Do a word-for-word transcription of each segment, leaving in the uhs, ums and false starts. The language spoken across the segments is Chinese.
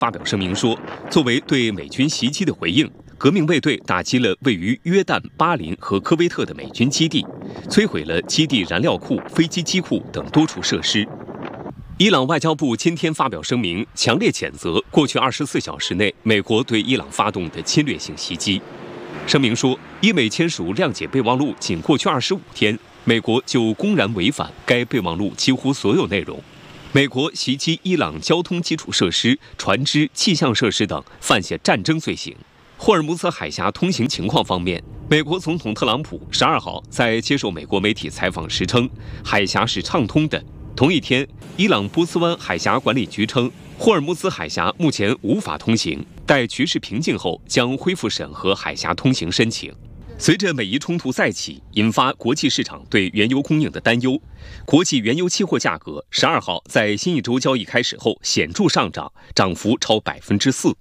发表声明说，作为对美军袭击的回应，革命卫队打击了位于约旦、巴林和科威特的美军基地，摧毁了基地燃料库、飞机机库等多处设施。伊朗外交部今天发表声明，强烈谴责过去二十四小时内美国对伊朗发动的侵略性袭击。声明说，伊美签署谅解备忘录仅过去二十五天，美国就公然违反该备忘录几乎所有内容。美国袭击伊朗交通基础设施、船只、气象设施等，犯下战争罪行。霍尔木兹海峡通行情况方面，美国总统特朗普十二号在接受美国媒体采访时称，海峡是畅通的。同一天，伊朗波斯湾海峡管理局称，霍尔木兹海峡目前无法通行，待局势平静后将恢复审核海峡通行申请。随着美伊冲突再起，引发国际市场对原油供应的担忧，国际原油期货价格十二号在新一周交易开始后显著上涨，涨幅超百分之四。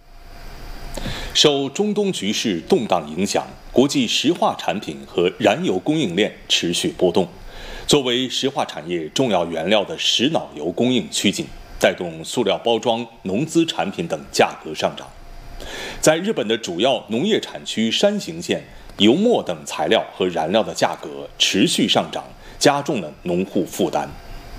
受中东局势动荡影响，国际石化产品和燃油供应链持续波动。作为石化产业重要原料的石脑油供应趋紧，带动塑料包装、农资产品等价格上涨。在日本的主要农业产区山形县，油墨等材料和燃料的价格持续上涨，加重了农户负担。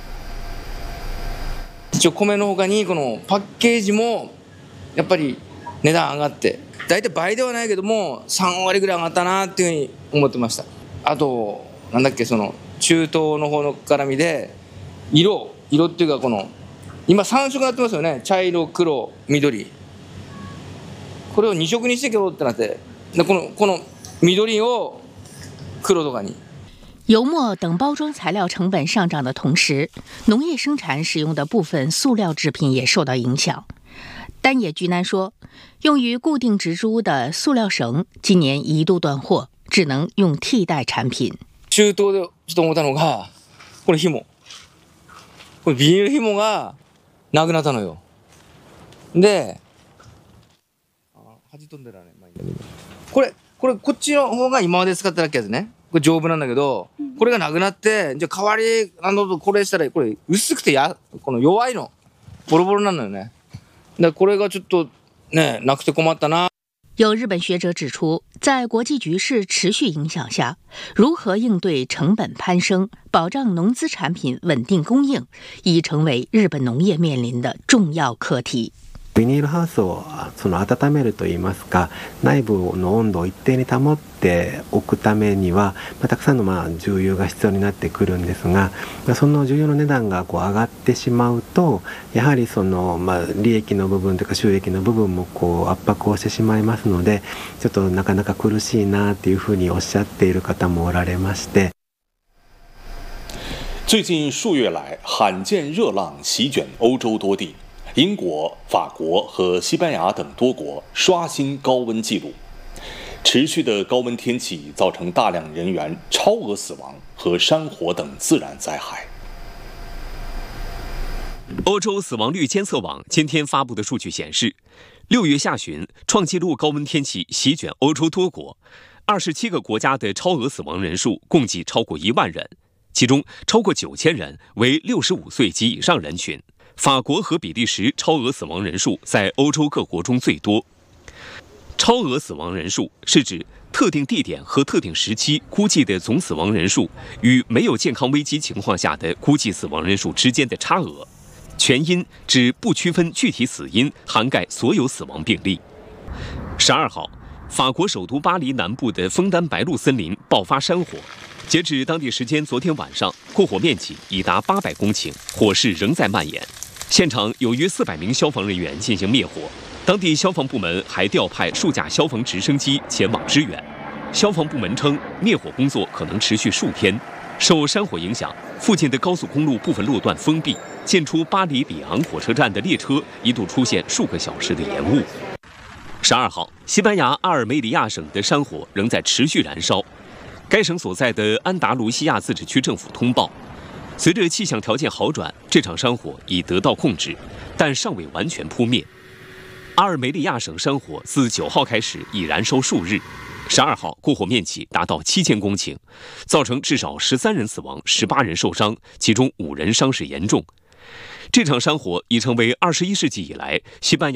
一応米の他にこのパッケージもやっぱり値段上がって、だいたい倍ではないけどもさん割ぐらい上がったなっていうふうに思ってました。あとなんだっけその中東の方の絡みで色色っていうかこの今さん色になってますよね。茶色、黒、緑。これをに色にしていこうってなって、でこのこの緑を黒とかに。 油墨等包装材料成本上涨的同时，农业生产使用的部分塑料制品也受到影响。丹野居南说，用于固定植株的塑料绳今年一度断货，只能用替代产品。 中東でちょっと思ったのが、これ紐、これビニール紐がなくなったのよ。で、端飛んでらね、まあいいんだけど、これこれこっちの方が今まで使ってたやつね。これ丈夫なんだけど、これがなくなって、じゃあ代わりあのこれしたらこれ薄くてやこの弱いの、ボロボロなのよね。那これがちょっとねなくて困ったな。 有日本学者指出，在国际局势持续影响下，如何应对成本攀升，保障农资产品稳定供应，已成为日本农业面临的重要课题。 ビニールハウスをその温めるといいますか、内部の温度を一定に保っておくためには、まあ、たくさんのまあ重油が必要になってくるんですが、まあ、その重油の値段がこう上がってしまうと、やはりそのまあ利益の部分というか収益の部分もこう圧迫をしてしまいますので、ちょっとなかなか苦しいなというふうにおっしゃっている方もおられまして。 最近数月来，罕见热浪席卷欧洲多地。英国、法国和西班牙等多国刷新高温纪录。持续的高温天气造成大量人员超额死亡和山火等自然灾害。 欧洲死亡率监测网今天发布的数据显示，六月下旬创纪录高温天气席卷欧洲多国，二十七个国家的超额死亡人数共计超过一万人，其中超过九千人为六十五岁及以上人群。法国和比利时超额死亡人数在欧洲各国中最多。超额死亡人数是指特定地点和特定时期估计的总死亡人数与没有健康危机情况下的估计死亡人数之间的差额。全因指不区分具体死因，涵盖所有死亡病例。十二号，法国首都巴黎南部的枫丹白露森林爆发山火。截至当地时间昨天晚上，过火面积已达八百公顷，火势仍在蔓延。现场有约四百名消防人员进行灭火，当地消防部门还调派数架消防直升机前往支援。消防部门称，灭火工作可能持续数天。受山火影响，附近的高速公路部分路段封闭，进出巴黎里昂火车站的列车一度出现数个小时的延误。十二号，西班牙阿尔梅里亚省的山火仍在持续燃烧，该省所在的安达卢西亚自治区政府通报，随着气象条件好转，这场山火已得到控制，但尚未完全扑灭。阿尔梅利亚省山火自九号开始已燃烧数日，十二号过火面积达到七千公顷，造成至少十三人死亡、十八人受伤，其中五人伤势严重。这场山火已成为二十一世纪以来西班牙